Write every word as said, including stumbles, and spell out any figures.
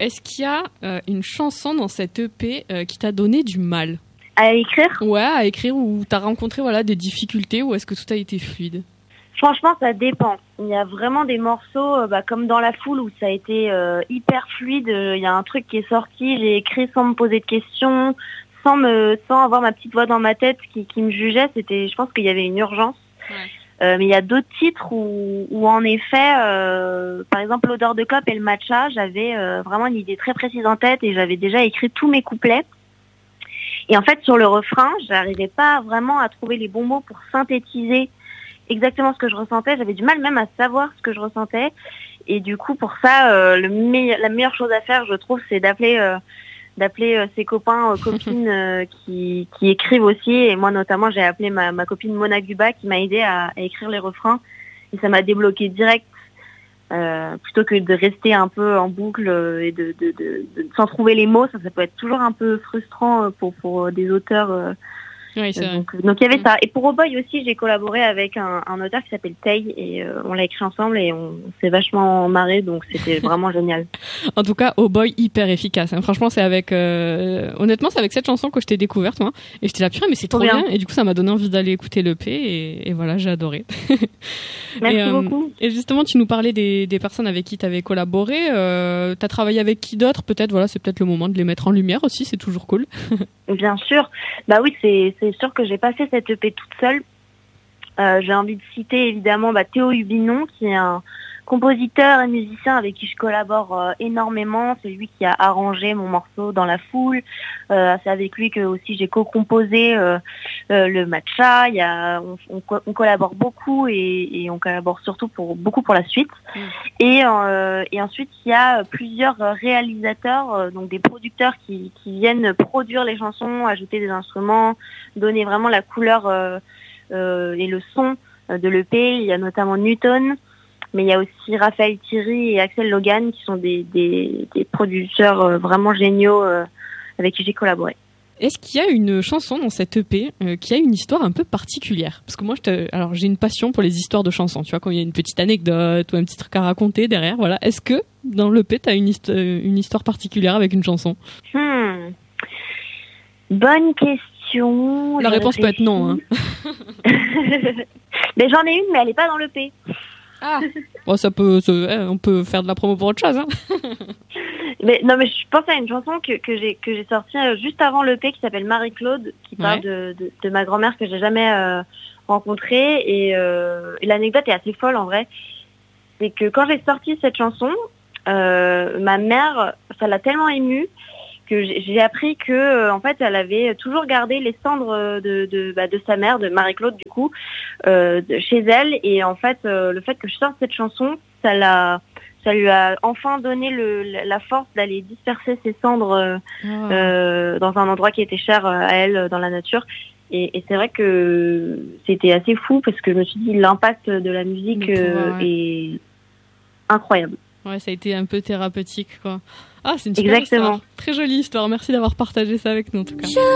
est-ce qu'il y a euh, une chanson dans cette E P euh, qui t'a donné du mal? À écrire? Ouais, à écrire, ou t'as rencontré voilà, des difficultés, ou est-ce que tout a été fluide? Franchement, ça dépend. Il y a vraiment des morceaux, euh, bah, comme dans La Foule, où ça a été euh, hyper fluide. Il y a un truc qui est sorti, j'ai écrit sans me poser de questions, sans me, sans avoir ma petite voix dans ma tête qui, qui me jugeait. C'était, je pense qu'il y avait une urgence. Ouais. Euh, mais il y a d'autres titres où, où en effet, euh, par exemple, L'odeur de clope et le matcha, j'avais euh, vraiment une idée très précise en tête et j'avais déjà écrit tous mes couplets. Et en fait, sur le refrain, j'arrivais pas vraiment à trouver les bons mots pour synthétiser exactement ce que je ressentais. J'avais du mal même à savoir ce que je ressentais. Et du coup, pour ça, euh, le me- la meilleure chose à faire, je trouve, c'est d'appeler euh, d'appeler euh, ses copains, euh, copines euh, qui, qui écrivent aussi. Et moi, notamment, j'ai appelé ma, ma copine Mona Guba qui m'a aidé à, à écrire les refrains. Et ça m'a débloqué direct, euh, plutôt que de rester un peu en boucle euh, et de, de, de, de sans trouver les mots. Ça, ça peut être toujours un peu frustrant pour, pour des auteurs. Euh, Oui, c'est vrai. donc, donc il y avait ça. Et pour Oh Boy aussi, j'ai collaboré avec un, un auteur qui s'appelle Tay et euh, on l'a écrit ensemble et on, on s'est vachement marré, donc c'était vraiment génial. En tout cas, Oh Boy, hyper efficace. Hein. Franchement, c'est avec, euh... honnêtement, c'est avec cette chanson que je t'ai découverte, moi. Et j'étais là, purée, mais c'est trop bien. bien. Et du coup, ça m'a donné envie d'aller écouter l'E P et, et voilà, j'ai adoré. Merci et, euh, beaucoup. Et justement, tu nous parlais des, des personnes avec qui tu avais collaboré. Euh, t'as travaillé avec qui d'autre? Peut-être, voilà, c'est peut-être le moment de les mettre en lumière aussi. C'est toujours cool. Bien sûr. Bah oui, c'est, c'est sûr que j'ai pas fait cette E P toute seule. Euh, j'ai envie de citer évidemment bah, Théo Hubinon, qui est un compositeur et musicien avec qui je collabore euh, énormément. C'est lui qui a arrangé mon morceau Dans la foule. Euh, c'est avec lui que aussi j'ai co-composé euh, euh, le matcha. Il y a, on, on, on collabore beaucoup et, et on collabore surtout pour beaucoup pour la suite. Mmh. Et, euh, et ensuite il y a plusieurs réalisateurs, euh, donc des producteurs qui, qui viennent produire les chansons, ajouter des instruments, donner vraiment la couleur euh, euh, et le son de l'E P. Il y a notamment Newton. Mais il y a aussi Raphaël Thierry et Axel Logan qui sont des, des, des producteurs euh, vraiment géniaux euh, avec qui j'ai collaboré. Est-ce qu'il y a une chanson dans cette E P euh, qui a une histoire un peu particulière? Parce que moi, je te... alors j'ai une passion pour les histoires de chansons. Tu vois, quand il y a une petite anecdote ou un petit truc à raconter derrière, voilà. Est-ce que dans l'E P, tu as une, hist- une histoire particulière avec une chanson? hmm. Bonne question. La réponse peut être non. Hein. Mais j'en ai une, mais elle n'est pas dans l'E P. Ah. Bon, ça peut, ça, on peut faire de la promo pour autre chose, hein. Mais non, mais je pense à une chanson que, que j'ai que j'ai sortie juste avant l'E P qui s'appelle Marie-Claude, qui parle ouais. de, de de ma grand-mère que j'ai jamais euh, rencontrée et, euh, et l'anecdote est assez folle en vrai. C'est que quand j'ai sorti cette chanson, euh, ma mère, ça l'a tellement émue que j'ai appris que euh, en fait elle avait toujours gardé les cendres de de, bah, de sa mère, de Marie-Claude du coup, euh, de, chez elle et en fait euh, le fait que je sorte cette chanson, ça l'a ça lui a enfin donné le la force d'aller disperser ses cendres euh, oh. euh, dans un endroit qui était cher à elle dans la nature. Et, et c'est vrai que c'était assez fou parce que je me suis dit l'impact de la musique euh, ouais. est incroyable. Ouais, ça a été un peu thérapeutique, quoi. Ah, c'est une super Exactement. Histoire. Très jolie histoire. Merci d'avoir partagé ça avec nous, en tout cas.